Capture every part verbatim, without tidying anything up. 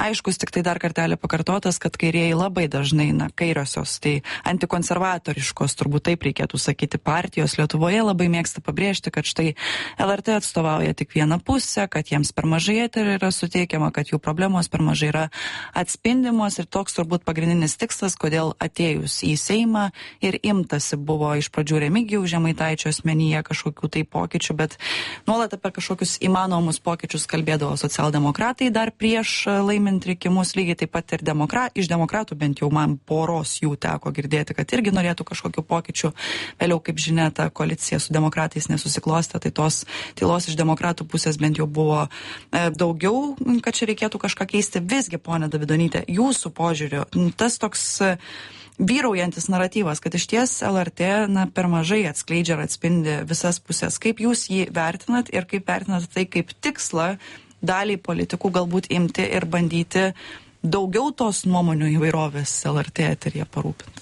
aiškus, tik tai dar kartelį pakartotas, kad kairieji labai dažnai, na, kairiosios, tai antikonservatoriškos, turbūt taip reikėtų sakyti, partijos Lietuvoje labai mėgsta pabrėžti, kad štai L R T atstovauja tik vieną pusę, kad jiems per mažai eterio yra suteikiama, kad jų problemos per mažai yra atspindimos ir toks turbūt pagrindinis tikslas, kodėl atėjus į Seimą ir imtasi buvo iš pradžių Remigijaus Žemaitaičio asmenyje kažkokių tai pokyčių, bet nuolat apie kažkokius įmanomus pokyčius kalbėdavo socialdemokratai dar prieš laimint rinkimus, lygiai taip pat ir demokra, iš demokratų bent jau man poros jų teko girdėti, kad irgi norėtų kažkokių pokyčių. Vėliau, kaip žinia, ta koalicija su demokratais nesusiklostė, tai tos tylos iš demokratų pusės bent jau buvo e, daugiau, kad čia reikėtų kažką keisti. Visgi, ponia Davidonyte, jūsų požiūriu, tas toks e, vyraujantis naratyvas, kad iš ties L R T na, per mažai atskleidžia ir atspindi visas pusės. Kaip jūs jį vertinat ir kaip vertinat tai kaip tikslą daliai politikų galbūt imti ir bandyti daugiau tos nuomonių įvairovės L R T eteryje parūpinti?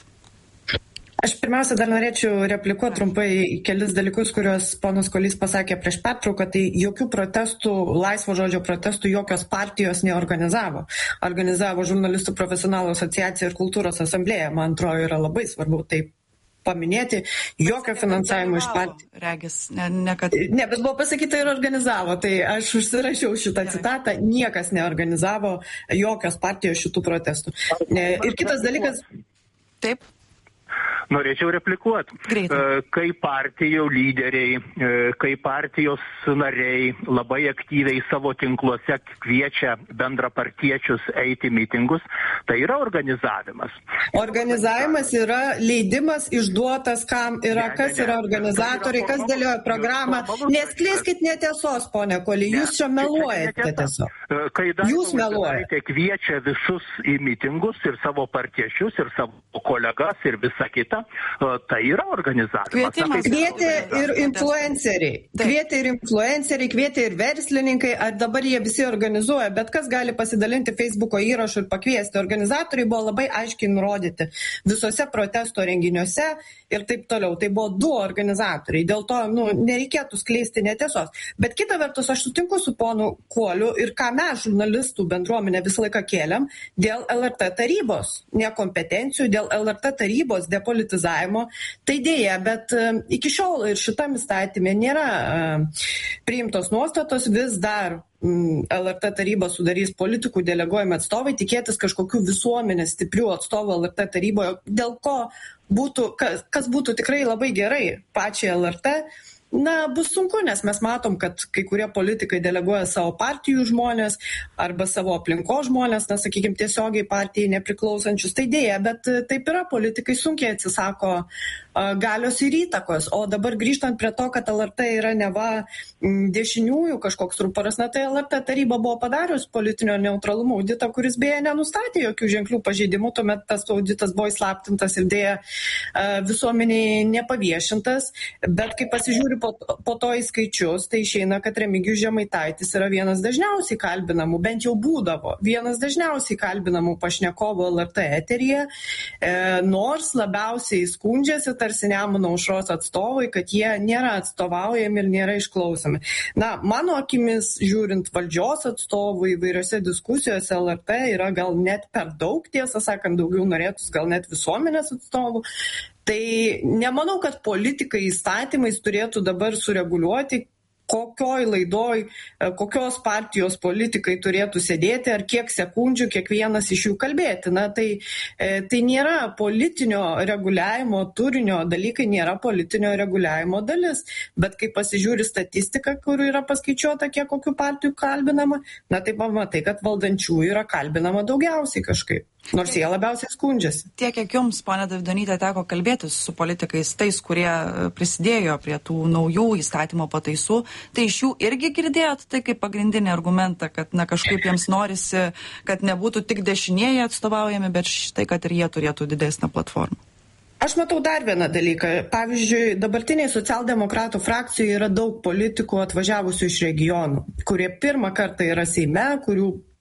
Aš pirmiausia dar norėčiau replikuoti trumpai kelis dalykus, kuriuos ponas Kuolys pasakė prieš pertrauką. Tai jokių protestų, laisvo žodžio protestų jokios partijos neorganizavo. Organizavo žurnalistų profesionalų asociacija ir kultūros asamblėja. Man atrodo, yra labai svarbu tai paminėti. Jokio finansavimo iš partijų. Regis, ne, ne, kad... ne, bet buvo pasakyta ir organizavo. Tai aš užsirašiau šitą Gerai. citatą. Niekas neorganizavo jokios partijos šitų protestų. Ir kitas dalykas. Taip. Norėčiau replikuoti. Kai partijų lyderiai, kai partijos nariai labai aktyviai savo tinkluose kviečia bendrapartiečius eiti mitingus, tai yra organizavimas. Organizavimas yra leidimas išduotas, kam yra, ne, kas ne, ne. yra organizatoriai, kas dėlioja programą. Neskleiskit netiesos, ponia Kuoly, jūs čia meluojate tiesiog. Jūs meluojate. Kviečia visus į mitingus ir savo partiečius, ir savo kolegas, ir visą kitą. Tai yra organizavimas. Kvietė ir influenceriai. Kvietė ir influenceriai, kvietė ir verslininkai. Ar dabar jie visi organizuoja, bet kas gali pasidalinti Facebooko įrašų ir pakviesti. Organizatoriai buvo labai aiškiai nurodyti visose protesto renginiuose ir taip toliau. Tai buvo du organizatoriai. Dėl to nu, nereikėtų skleisti netiesos. Bet kita vertus, aš sutinku su ponu Kuoliu ir ką mes, žurnalistų bendruomenė, visą laiką kėlėm dėl L R T tarybos nekompetencijų, dėl L R T tarybos depolitizavimo. Tai dėja, bet uh, iki šiol ir šitam įstatymė nėra uh, priimtos nuostatos, vis dar um, L R T taryba sudarys politikų deleguojami atstovai, tikėtis kažkokių visuomenės stiprių atstovų L R T taryboje, dėl ko būtų, kas, kas būtų tikrai labai gerai pačiai L R T. Na, bus sunku, nes mes matom, kad kai kurie politikai deleguoja savo partijų žmonės arba savo aplinkos žmonės, na, sakykime, tiesiogiai partijai nepriklausančius. Tai dėja, bet taip yra, politikai sunkiai atsisako a, galios ir įtakos. O dabar grįžtant prie to, kad L R T yra neva m, dešiniųjų kažkoks ruporas, na, tai L R T taryba buvo padarius politinio neutralumo auditą, kuris beje nenustatė jokių ženklių pažeidimų, tuomet tas auditas buvo įslaptintas ir dėja a, visuomeniai nepaviešintas, bet kai pasižiūri po, po to į skaičius, tai išeina, kad Remigijus Žemaitaitis yra vienas dažniausiai kalbinamų, bent jau būdavo, vienas dažniausiai kalbinamų pašnekovų L R T eteryje, e, nors labiausiai skundžiasi tarsi Nemuno aušros atstovai, kad jie nėra atstovaujami ir nėra išklausomi. Na, mano akimis, žiūrint valdžios atstovų įvairiose diskusijose, L R T yra gal net per daug, tiesą sakant, daugiau norėtus gal net visuomenės atstovų. Tai nemanau, kad politikai įstatymais turėtų dabar sureguliuoti, kokioj laidoj, kokios partijos politikai turėtų sėdėti, ar kiek sekundžių kiekvienas iš jų kalbėti. Na, tai, tai nėra politinio reguliavimo turinio dalykai, nėra politinio reguliavimo dalis. Bet kai pasižiūri statistiką, kur yra paskaičiuota, kiek kokių partijų kalbinama, na tai pamatai, kad valdančiųjų yra kalbinama daugiausiai kažkaip. Nors jie labiausiai skundžiasi. Tiek, kiek jums, ponia Davidonyte, teko kalbėtis su politikais, tais, kurie prisidėjo prie tų naujų įstatymo pataisų, tai iš jų irgi girdėjot tai kaip pagrindinį argumentą, kad na, kažkaip jiems norisi, kad nebūtų tik dešinieji atstovaujami, bet štai, kad ir jie turėtų didesnę platformą. Aš matau dar vieną dalyką. Pavyzdžiui, dabartiniai socialdemokratų frakcijoje yra daug politikų atvažiavusių iš regionų, kurie pirmą kartą yra Seime, kurių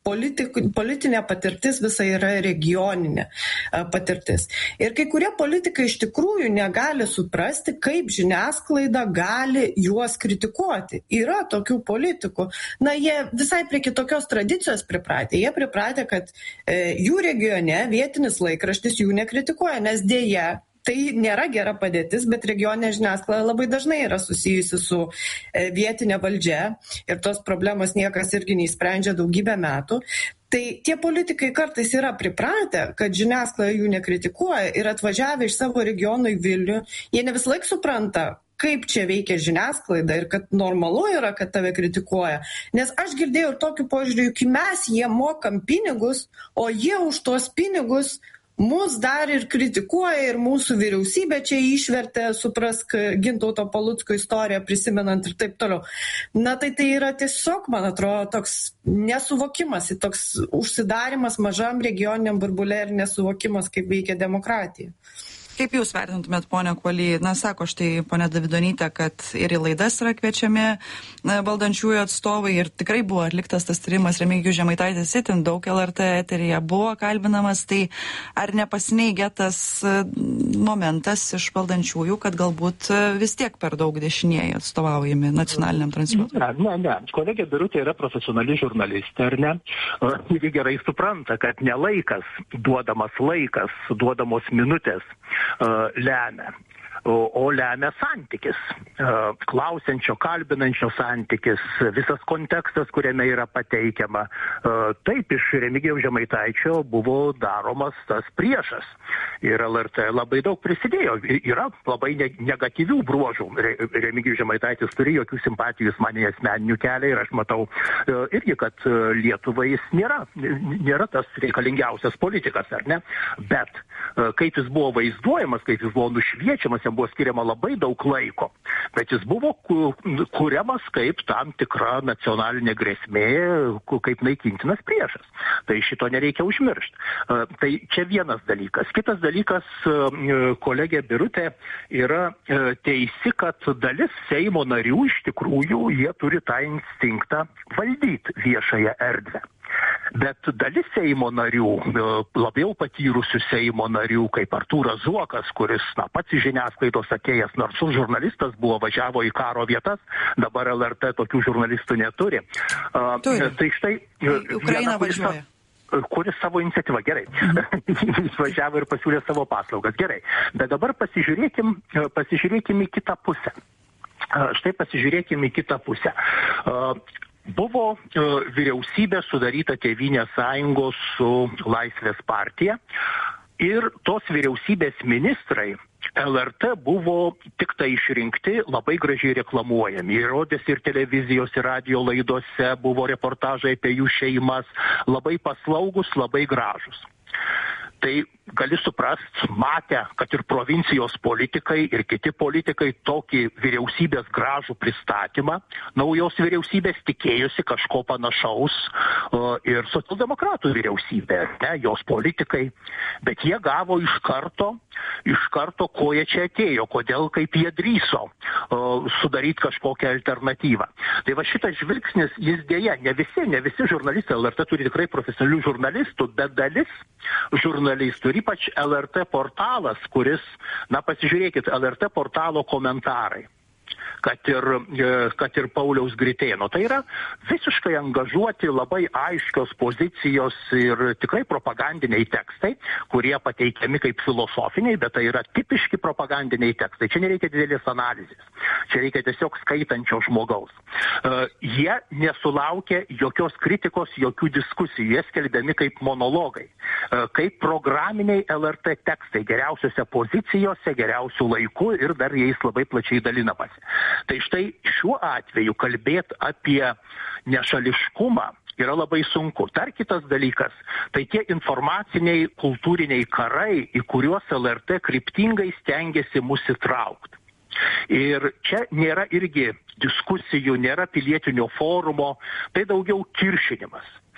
politik, politinė patirtis visa yra regioninė patirtis. Ir kai kurie politikai iš tikrųjų negali suprasti, kaip žiniasklaida gali juos kritikuoti. Yra tokių politikų. Na, jie visai prie kitokios tradicijos pripratę. Jie pripratę, kad e, jų regione vietinis laikraštis jų nekritikuoja, nes dėja, tai nėra gera padėtis, bet regioninė žiniasklaida labai dažnai yra susijusi su vietinė valdžia ir tos problemos niekas irgi neįsprendžia daugybę metų. Tai tie politikai kartais yra pripratę, kad žiniasklaida jų nekritikuoja ir atvažiavę iš savo regionų į Vilnių, jie ne vis laik supranta, kaip čia veikia žiniasklaida ir kad normalu yra, kad tave kritikuoja. Nes aš girdėjau tokiu požiūriu, kai mes jie mokam pinigus, o jie už tuos pinigus mus dar ir kritikuoja ir mūsų vyriausybė čia išvertė, suprask, Gintauto Palucko istoriją prisimenant ir taip toliau. Na tai tai yra tiesiog, man atrodo, toks nesuvokimas, toks užsidarimas mažam regioniniam burbule ir nesuvokimas, kaip veikia demokratija. Kaip jūs vertintumėt, ponia Kuoly? Na, sako štai ponia Davidonytė, kad ir į laidas yra kviečiami valdančiųjų atstovai ir tikrai buvo atliktas tas tyrimas. Remigijus Žemaitaitis itin daug L R T eteryje buvo kalbinamas. Tai ar nepasineigia tas momentas iš valdančiųjų, kad galbūt vis tiek per daug dešinieji atstovaujami nacionaliniam transliuotojui? Ne, ne, ne. Kolegė Birutė yra profesionali žurnalistė, ar ne? Ir gerai supranta, kad ne laikas, duodamas laikas, duodamos minutės lemia, o, o lemia santykis, klausiančio, kalbinančio santykis, visas kontekstas, kuriame yra pateikiama. Taip, iš Remigijaus Žemaitaičio buvo daromas tas priešas ir L R T labai daug prisidėjo. Yra labai negatyvių bruožų. Remigijus Žemaitaitis turi jokių simpatijų, man į asmeninių kelią ir aš matau irgi, kad Lietuvai jis nėra, nėra tas reikalingiausias politikas, ar ne? Bet kaip jis buvo vaizduojamas, kaip jis buvo nušviečiamas, jam buvo skiriama labai daug laiko, bet jis buvo kuriamas kaip tam tikra nacionalinė grėsmė, kaip naikintinas priešas. Tai šito nereikia užmiršti. Tai čia vienas dalykas. Kitas dalykas, kolegė Birutė yra teisi, kad dalis Seimo narių iš tikrųjų jie turi tą instinktą valdyti viešąją erdvę. Bet dalis Seimo narių, labiau patyrusių Seimo narių, kaip Artūras Zuokas, kuris na, pats žiniasklaidos atėjęs, nors žurnalistas buvo, važiavo į karo vietas, dabar L R T tokių žurnalistų neturi. Turi. Tai štai... Ukraina važiuoja. Kuris savo iniciatyvą, gerai. Jis važiavo ir pasiūlė savo paslaugas, gerai. Bet dabar pasižiūrėkim, pasižiūrėkim į kitą pusę. Štai pasižiūrėkim į kitą pusę. Buvo vyriausybė sudaryta Tėvynės sąjungos su Laisvės partija ir tos vyriausybės ministrai L R T buvo tik tai išrinkti, labai gražiai reklamuojami. Ir rodėsi ir televizijos, ir radio laidose, buvo reportažai apie jų šeimas, labai paslaugus, labai gražus. Tai gali suprast, matę, kad ir provincijos politikai ir kiti politikai tokį vyriausybės gražų pristatymą, naujos vyriausybės tikėjosi kažko panašaus ir socialdemokratų vyriausybė, ne, jos politikai, bet jie gavo iš karto, iš karto, ko jie čia atėjo, kodėl, kaip jie drįso sudaryti kažkokią alternatyvą. Tai va šitas žvilgsnis, jis dėja, ne visi, ne visi žurnalistai, L R T turi tikrai profesionalių žurnalistų, bet dalis žurnalistų ir ypač L R T portalas, kuris, na pasižiūrėkit, L R T portalo komentarai, kad ir, kad ir Pauliaus Gritėno. Tai yra visiškai angažuoti, labai aiškios pozicijos ir tikrai propagandiniai tekstai, kurie pateikiami kaip filosofiniai, bet tai yra tipiški propagandiniai tekstai. Čia nereikia didelės analizės. Čia reikia tiesiog skaitančio žmogaus. Uh, jie nesulaukia jokios kritikos, jokių diskusijų. Jie skelbiami kaip monologai, uh, kaip programiniai L R T tekstai, geriausiose pozicijose, geriausių laikų ir dar jais labai plačiai dalinamasi. Tai štai šiuo atveju kalbėti apie nešališkumą yra labai sunku. Dar kitas dalykas, tai tie informaciniai, kultūriniai karai, į kuriuos L R T kryptingai stengiasi mus įtraukti. Ir čia nėra irgi diskusijų, nėra pilietinio forumo, tai daugiau kiršinimas.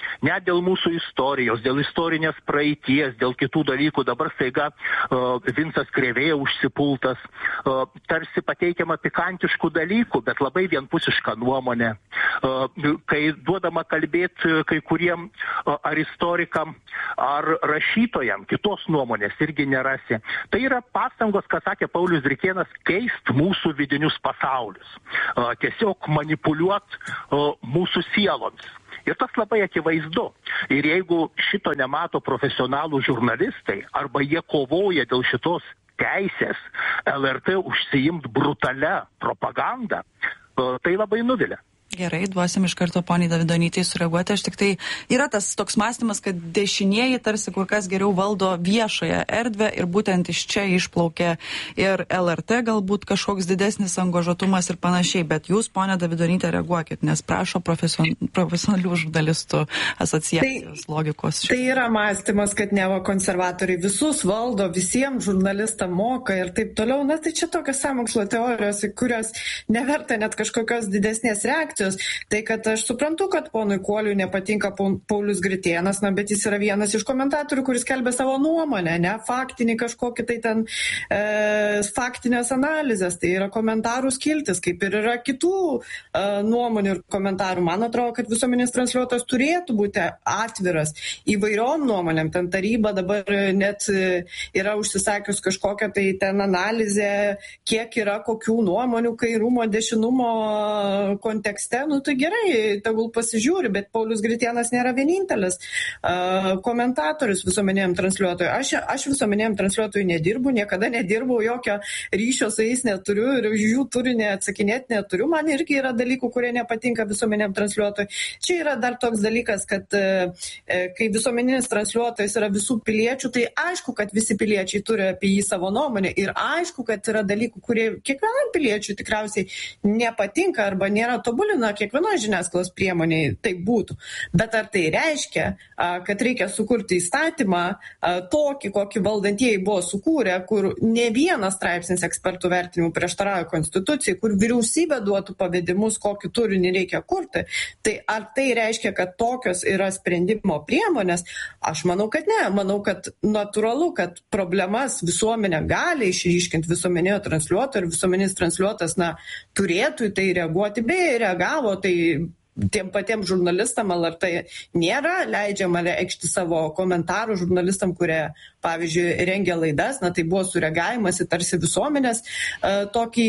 net dėl mūsų istorijos, dėl istorinės praeities, dėl kitų dalykų. Dabar staiga uh, Vincas Krėvė užsipultas, uh, tarsi pateikiama pikantiškų dalykų, bet labai vienpusiška nuomonė. Uh, kai duodama kalbėti kai kuriem uh, ar istorikam, ar rašytojam, kitos nuomonės irgi nerasi. Tai yra pastangos, ką sakė Paulius Drikėnas, keist mūsų vidinius pasaulius. Uh, tiesiog manipuliuot uh, mūsų sieloms. Ir tas labai akivaizdu. Ir jeigu šito nemato profesionalų žurnalistai, arba jie kovoja dėl šitos teisės L R T užsiimt brutalia propaganda, tai labai nuvilia. Gerai, duosim iš karto poniai Davidonytei sureaguoti. Aš tik tai yra tas toks mąstymas, kad dešinieji tarsi kur kas geriau valdo viešąją erdvę ir būtent iš čia išplaukia ir L R T galbūt kažkoks didesnis angažuotumas ir panašiai. Bet jūs, ponia Davidonytė, reaguokit, nes prašo profesion, profesionalių žurnalistų asociacijos tai, logikos. Tai yra mąstymas, kad neva konservatoriai visus valdo, visiems žurnalistam moka ir taip toliau. Na tai čia tokios sąmokslo teorijos, kurios neverta net kažkokios didesnės reakcijos. Tai, kad aš suprantu, kad ponui Kuoliui nepatinka Paulius Gritėnas, na, bet jis yra vienas iš komentatorių, kuris kelbė savo nuomonę, ne faktinį kažkokį tai ten e, faktinės analizės, tai yra komentarų skiltis, kaip ir yra kitų e, nuomonių ir komentarų. Man atrodo, kad visuomenės transliuotojas turėtų būti atviras įvairiom nuomonėm. Ten taryba dabar net yra užsisakius kažkokią tai ten analizę, kiek yra kokių nuomonių kairumo, dešinumo kontekste. Nu tai gerai, tegul pasižiūri, bet Paulius Gritėnas nėra vienintelis uh, komentatorius visuomeniniam transliuotojui. Aš, aš visuomeniniam transliuotojui nedirbu, niekada nedirbau, jokio ryšio su jais neturiu ir už jų turinį atsakinėti neturiu. Man irgi yra dalykų, kurie nepatinka visuomeniniam transliuotojui. Čia yra dar toks dalykas, kad uh, kai visuomeninis transliuotojas yra visų piliečių, tai aišku, kad visi piliečiai turi apie jį savo nuomonę ir aišku, kad yra dalykų, kurie kiekvienam piliečiui tikriausiai nepatinka arba nėra tobulina kiekvienoje žiniasklaidos priemoniai tai būtų. Bet ar tai reiškia, kad reikia sukurti įstatymą tokį, kokį valdantieji buvo sukūrę, kur ne vienas straipsnis ekspertų vertinimų prieštarauja konstitucijai, kur vyriausybė duotų pavedimus, kokį turinį reikia kurti, tai ar tai reiškia, kad tokios yra sprendimo priemonės? Aš manau, kad ne. Manau, kad natūralu, kad problemas visuomenė gali išryškinti visuomeninio transliuotojo ir visuomeninis transliuotojas, na, turėtų į tai reaguoti, beje, reagavo, tai tiem patiems žurnalistam L R T nėra leidžiama reikšti savo komentarų žurnalistam, kurie, pavyzdžiui, rengia laidas, na tai buvo sureagavimas į tarsi visuomenės uh, tokį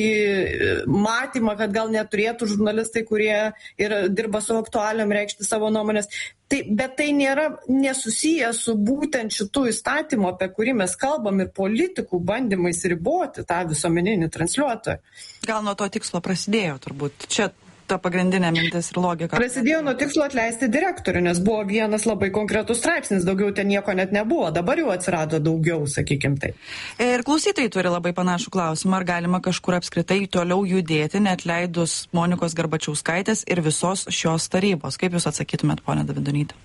matymą, kad gal neturėtų žurnalistai, kurie ir dirba su aktualiam reikšti savo nuomonės. Tai, bet tai nėra nesusiję su būtent šitų įstatymų, apie kurį mes kalbam, ir politikų bandymais riboti tą visuomeninį transliuotoją. Gal nuo to tikslo prasidėjo turbūt. Čia ta pagrindinė mintis ir logika. Prasidėjo nuo tikslo atleisti direktorių, nes buvo vienas labai konkretus straipsnis, daugiau ten nieko net nebuvo, dabar jau atsirado daugiau, sakykim tai. Ir klausytojai turi labai panašų klausimą, ar galima kažkur apskritai toliau judėti, net leidus Monikos Garbačiauskaitės ir visos šios tarybos. Kaip jūs atsakytumėt, ponia Davidonytė?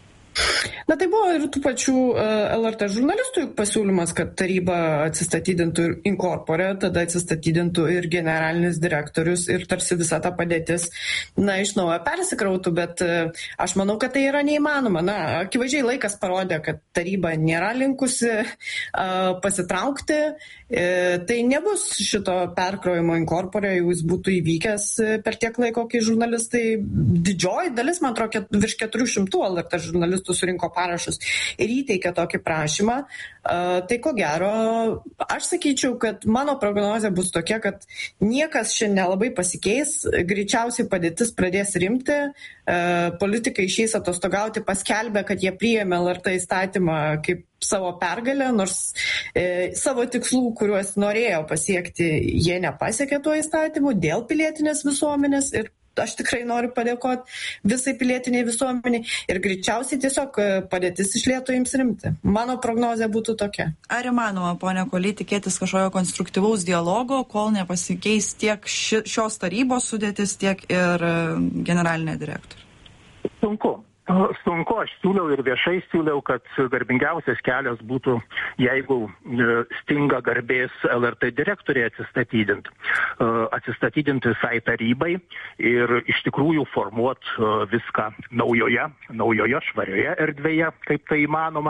Na tai buvo ir tų pačių L R T žurnalistų pasiūlymas, kad taryba atsistatydintų ir inkorporė, tada atsistatydintų ir generalinis direktorius ir tarsi visa ta padėtis, na, iš naujo persikrautų, bet aš manau, kad tai yra neįmanoma. Na, akivaizdžiai laikas parodė, kad taryba nėra linkusi uh, pasitraukti, e, tai nebus šito perkraujimo inkorporė, jau jis būtų įvykęs per tiek laiko, kai žurnalistai, didžioji dalis, man atrodo, virš keturių šimtų L R T žurnalistų surinko parašus ir įteikė tokį prašymą, uh, tai ko gero, aš sakyčiau, kad mano prognozė bus tokia, kad niekas šiandien nelabai pasikeis, greičiausiai padėtis pradės rimti, uh, politikai išeis atostogauti, paskelbė, kad jie priėmė L R T įstatymą kaip savo pergalę, nors e, savo tikslų, kuriuos norėjo pasiekti, jie nepasiekė tuo įstatymu dėl pilietinės visuomenės ir aš tikrai noriu padėkoti visai pilietiniai visuomeniai ir greičiausiai tiesiog padėtis iš lėto jums rimti. Mano prognozė būtų tokia. Ar įmanoma, ponia Kuoly, tikėtis kažkokio konstruktyvaus dialogo, kol nepasikeis tiek ši, šios tarybos sudėtis, tiek ir generalinė direktorė? Sunku. Sunku, aš siūliau ir viešai siūliau, kad garbingiausias kelias būtų, jeigu stinga garbės L R T direktoriai atsistatydinti. Atsistatydinti visai tarybai ir iš tikrųjų formuot viską naujoje, naujoje švarioje erdvėje, kaip tai įmanoma.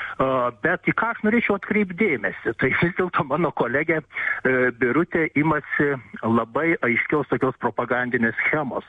Bet į ką aš norėčiau atkreipti dėmesį, tai vis dėlto mano kolegė Birutė imasi labai aiškios tokios propagandinės schemos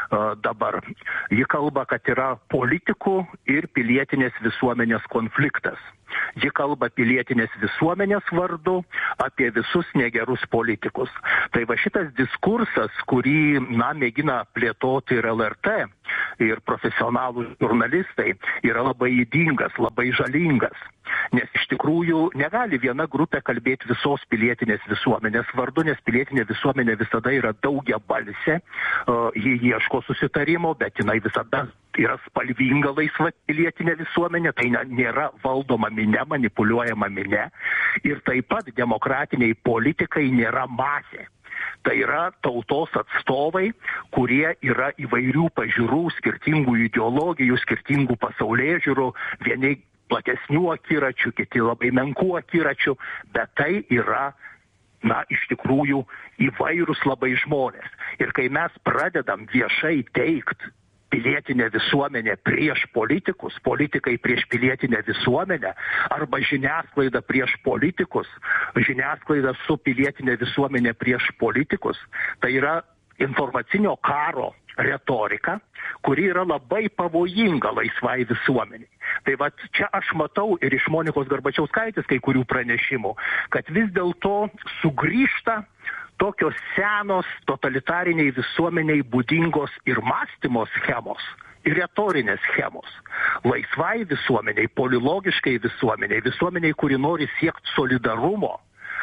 dabar. Ji kalba, kad yra politikų ir pilietinės visuomenės konfliktas. Ji kalba pilietinės visuomenės vardu apie visus negerus politikus. Tai va šitas diskursas, kurį, na, mėgina plėtoti ir L R T, ir profesionalų žurnalistai, yra labai ydingas, labai žalingas. Nes iš tikrųjų negali viena grupė kalbėti visos pilietinės visuomenės vardu, nes pilietinė visuomenė visada yra daugiabalsė, ji ieško susitarimo, bet jinai visada yra spalvinga laisva pilietinė visuomenė, tai nėra valdoma minia, manipuliuojama minia, ir taip pat demokratiniai politikai nėra masė. Tai yra tautos atstovai, kurie yra įvairių pažiūrų, skirtingų ideologijų, skirtingų pasaulėžiūrų, vieni platesnių akiračių, kiti labai menkų akiračių, bet tai yra, na, iš tikrųjų įvairūs labai žmonės. Ir kai mes pradedam viešai teikti pilietinę visuomenę prieš politikus, politikai prieš pilietinę visuomenę, arba žiniasklaida prieš politikus, žiniasklaida su pilietinė visuomenė prieš politikus, tai yra informacinio karo retorika, kuri yra labai pavojinga laisvai visuomeniai. Tai va čia aš matau ir iš Monikos Garbačiauskaitės kai kurių pranešimų, kad vis dėlto sugrįžta tokios senos totalitariniai visuomeniai būdingos ir mąstymo schemos, ir retorinės schemos. Laisvai visuomeniai, polilogiškai visuomeniai, visuomeniai, kuri nori siekti solidarumo,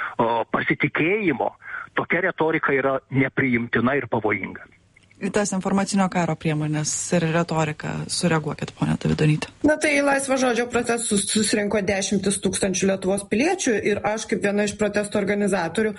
pasitikėjimo, tokia retorika yra nepriimtina ir pavojinga. Į tas informacinio karo priemonės ir retoriką sureaguokit, ponia Davidonyte. Na tai į laisvo žodžio protestus susirinko dešimtis tūkstančių Lietuvos piliečių ir aš kaip viena iš protesto organizatorių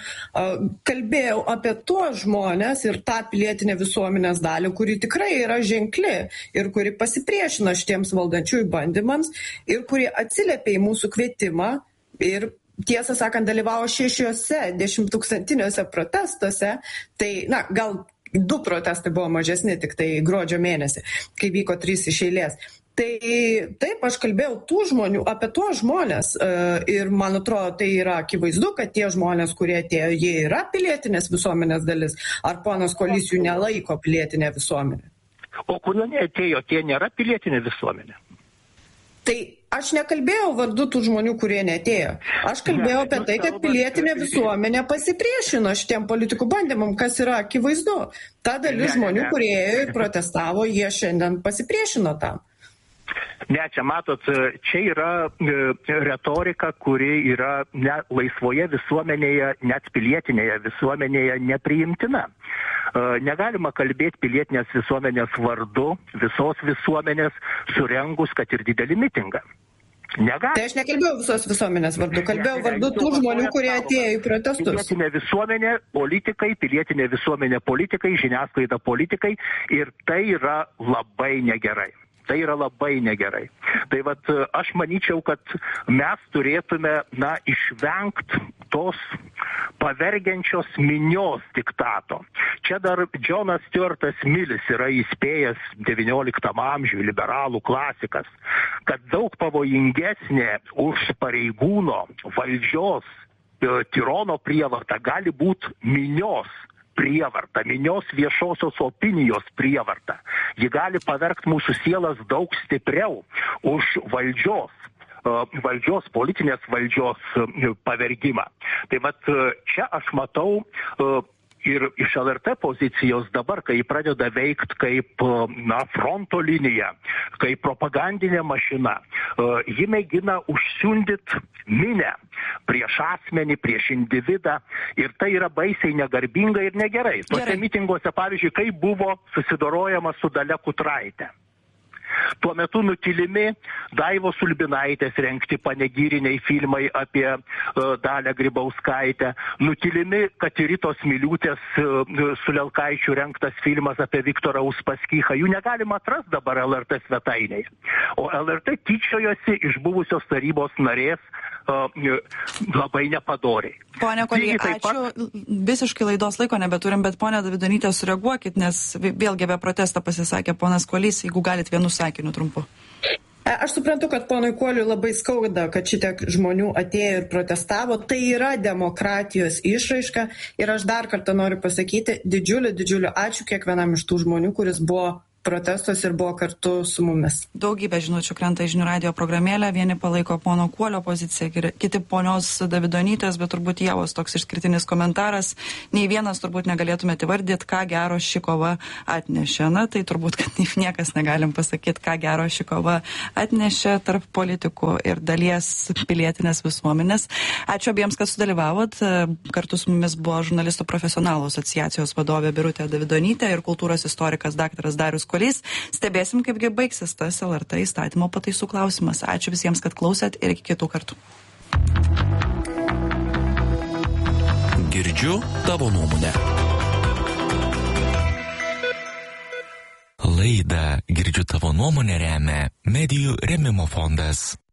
kalbėjau apie tuos žmonės ir tą pilietinę visuomenės dalį, kuri tikrai yra ženkli ir kuri pasipriešino šitiems valdančiųjų bandymams ir kuri atsiliepė į mūsų kvietimą ir tiesą sakant dalyvavo šešiuose dešimttūkstantiniuose protestuose. Tai, na, gal du protestai buvo mažesni, tik tai gruodžio mėnesį, kai vyko trys iš eilės. Tai taip, aš kalbėjau tų žmonių, apie tuos žmonės ir man atrodo, tai yra akivaizdu, kad tie žmonės, kurie atėjo, jie yra pilietinės visuomenės dalis, ar ponas Kolys jų nelaiko pilietinė visuomenė. O kurie neatėjo, tie nėra pilietinė visuomenė. Tai aš nekalbėjau vardu tų žmonių, kurie neatėjo. Aš kalbėjau apie tai, kad pilietinė visuomenė pasipriešino šitiem politikų bandymam, kas yra akivaizdu. Ta dalis žmonių, kurie ėjo ir protestavo, jie šiandien pasipriešino tam. Ne, čia matot, čia yra retorika, kuri yra ne laisvoje visuomenėje, net pilietinėje visuomenėje nepriimtina. Negalima kalbėti pilietinės visuomenės vardu, visos visuomenės, surengus, kad ir didelį mitingą. Negali. Tai aš nekalbėjau visos visuomenės vardu, kalbėjau vardu tų žmonių, kurie atėjo į protestus. Pilietinė visuomenė, politikai, pilietinė visuomenė, politikai, žiniasklaida, politikai, ir tai yra labai negerai. Tai yra labai negerai. Tai vat aš manyčiau, kad mes turėtume, na, išvengti tos pavergiančios minios diktato. Čia dar Džonas Stuartas Milis yra įspėjęs devynioliktam amžiui, liberalų klasikas, kad daug pavojingesnė už pareigūno valdžios tirono prievarta gali būti minios prievarta, minios viešosios opinijos prievarta. Ji gali pavergti mūsų sielas daug stipriau už valdžios, valdžios, politinės valdžios pavergimą. Tai vat čia aš matau ir iš L R T pozicijos dabar, kai pradeda veikti kaip, na, fronto linija, kaip propagandinė mašina, ji mėgina užsiundyti minę prieš asmenį, prieš individą, ir tai yra baisiai negarbinga ir negerai. Tuose mitinguose, pavyzdžiui, kaip buvo susidorojama su Dalia Kutraite. Tuo metu nutilimi Daivos Ulbinaitės rengti panegyriniai filmai apie uh, Dalią Grybauskaitę, nutilimi Katiritos Miliūtės uh, su Lelkaičiu rengtas filmas apie Viktorą Uspaskichą. Jų negalima atrasti dabar L R T svetainėje. O L R T tyčiojosi iš buvusios tarybos narės uh, labai nepadoriai. Pone Koly, ačiū. Pat... Visiškai laidos laiko nebeturim, bet ponė Davidonytė, sureaguokit, nes vėlgi apie protestą pasisakė ponas Kolys, jeigu galit vienu sakiniu trumpu. Aš suprantu, kad ponui Kuoliui labai skauda, kad šitiek žmonių atėjo ir protestavo. Tai yra demokratijos išraiška ir aš dar kartą noriu pasakyti didžiulį, didžiulį ačiū kiekvienam iš tų žmonių, kuris buvo protestas ir buvo kartu su mumis. Daugybė žinučių krenta į žinių radijo programėlę, vieni palaiko pono Kuolio poziciją, kiti ponios Davidonytės, bet turbūt Ievos toks išskirtinis komentaras. Nei vienas turbūt negalėtumėte įvardyti, ką gero ši kova atnešė. Na, tai turbūt, kad niekas negalim pasakyti, ką gero ši kova atnešė tarp politikų ir dalies pilietinės visuomenės. Ačiū abiems, kad sudalyvavot. Kartu su mumis buvo žurnalistų profesionalų asociacijos vadovė Birutė Davidonytė ir kultūros istorikas daktaras Darius Kolys. Stebėsim, kaipgi baigsis tas L R T įstatymo pataisų klausimas. Ačiū visiems, kad klausėt ir iki kitų kartų. Girdžiu tavo nuomonę. Laidą Girdžiu tavo nuomonę remia Medijų rėmimo fondas.